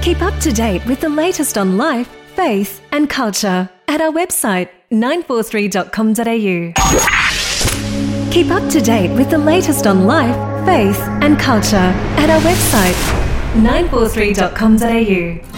Keep up to date with the latest on life, faith and culture at our website 943.com.au. Keep up to date with the latest on life, faith and culture at our website 943.com.au.